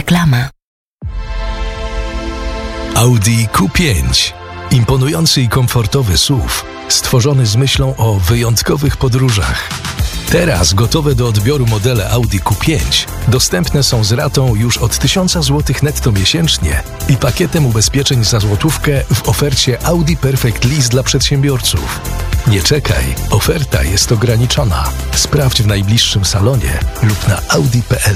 Reklama. Audi Q5. Imponujący i komfortowy SUV, stworzony z myślą o wyjątkowych podróżach. Teraz gotowe do odbioru modele Audi Q5 dostępne są z ratą już od 1000 zł netto miesięcznie i pakietem ubezpieczeń za złotówkę w ofercie Audi Perfect Lease dla przedsiębiorców. Nie czekaj, oferta jest ograniczona. Sprawdź w najbliższym salonie lub na audi.pl.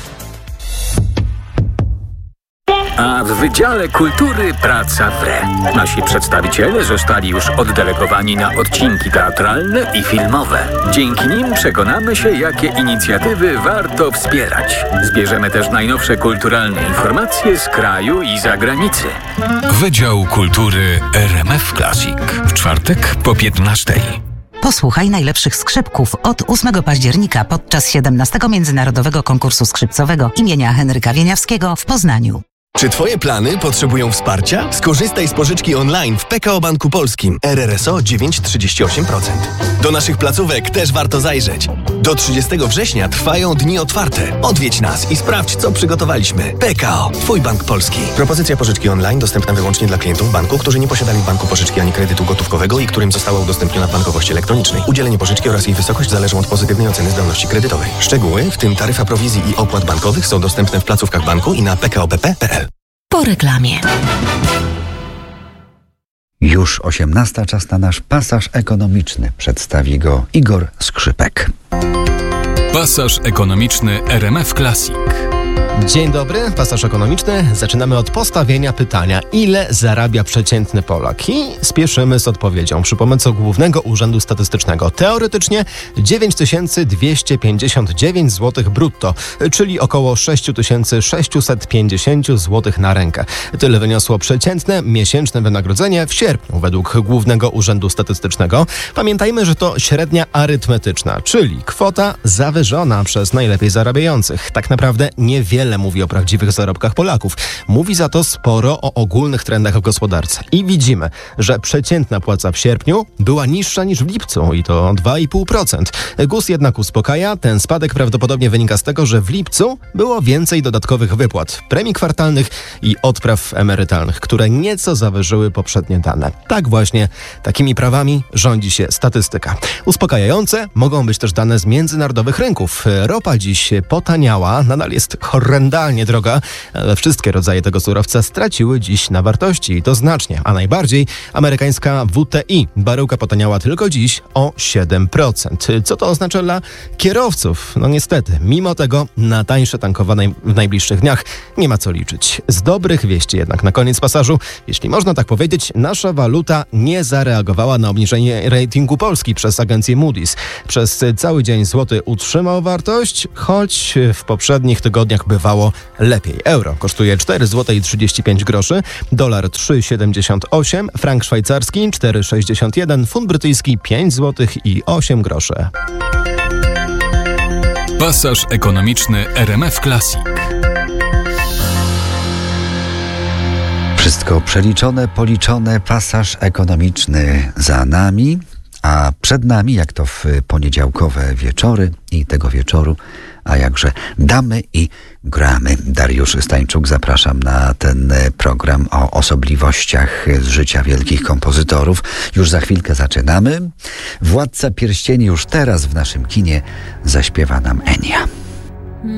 A w Wydziale Kultury praca wre. Nasi przedstawiciele zostali już oddelegowani na odcinki teatralne i filmowe. Dzięki nim przekonamy się, jakie inicjatywy warto wspierać. Zbierzemy też najnowsze kulturalne informacje z kraju i zagranicy. Wydział Kultury RMF Classic. W czwartek po 15:00. Posłuchaj najlepszych skrzypków od 8 października podczas 17. Międzynarodowego Konkursu Skrzypcowego imienia Henryka Wieniawskiego w Poznaniu. Czy Twoje plany potrzebują wsparcia? Skorzystaj z pożyczki online w PKO Banku Polskim. RRSO 9,38%. Do naszych placówek też warto zajrzeć. Do 30 września trwają dni otwarte. Odwiedź nas i sprawdź, co przygotowaliśmy. PKO, Twój Bank Polski. Propozycja pożyczki online dostępna wyłącznie dla klientów banku, którzy nie posiadali w banku pożyczki ani kredytu gotówkowego i którym została udostępniona w bankowości elektronicznej. Udzielenie pożyczki oraz jej wysokość zależą od pozytywnej oceny zdolności kredytowej. Szczegóły, w tym taryfa prowizji i opłat bankowych, są dostępne w placówkach banku i na pkopp.pl. Po reklamie. Już 18:00, czas na nasz pasaż ekonomiczny. Przedstawi go Igor Skrzypek. Pasaż ekonomiczny RMF Classic. Dzień dobry, pasaż ekonomiczny. Zaczynamy od postawienia pytania, ile zarabia przeciętny Polak? I spieszymy z odpowiedzią przy pomocy Głównego Urzędu Statystycznego. Teoretycznie 9259 zł brutto, czyli około 6650 zł na rękę. Tyle wyniosło przeciętne miesięczne wynagrodzenie w sierpniu według Głównego Urzędu Statystycznego. Pamiętajmy, że to średnia arytmetyczna, czyli kwota zawyżona przez najlepiej zarabiających. Tak naprawdę niewiele mówi o prawdziwych zarobkach Polaków. Mówi za to sporo o ogólnych trendach w gospodarce. I widzimy, że przeciętna płaca w sierpniu była niższa niż w lipcu i to o 2,5%. GUS jednak uspokaja. Ten spadek prawdopodobnie wynika z tego, że w lipcu było więcej dodatkowych wypłat, premii kwartalnych i odpraw emerytalnych, które nieco zawyżyły poprzednie dane. Tak właśnie, takimi prawami rządzi się statystyka. Uspokajające mogą być też dane z międzynarodowych rynków. Ropa dziś potaniała, nadal jest horrendalnie droga, ale wszystkie rodzaje tego surowca straciły dziś na wartości i to znacznie, a najbardziej amerykańska WTI. Baryłka potaniała tylko dziś o 7%. Co to oznacza dla kierowców? No niestety, mimo tego na tańsze tankowane w najbliższych dniach nie ma co liczyć. Z dobrych wieści jednak na koniec pasażu, jeśli można tak powiedzieć, nasza waluta nie zareagowała na obniżenie ratingu Polski przez agencję Moody's. Przez cały dzień złoty utrzymał wartość, choć w poprzednich tygodniach bywało lepiej. Euro kosztuje 4,35 zł, dolar 3,78, frank szwajcarski 4,61, funt brytyjski 5,08 zł. Pasaż ekonomiczny RMF Classic. Wszystko przeliczone, policzone, pasaż ekonomiczny za nami, a przed nami, jak to w poniedziałkowe wieczory i tego wieczoru, a jakże damy i gramy. Dariusz Stańczuk, zapraszam na ten program o osobliwościach z życia wielkich kompozytorów. Już za chwilkę zaczynamy. Władca Pierścieni już teraz w naszym kinie zaśpiewa nam Enia.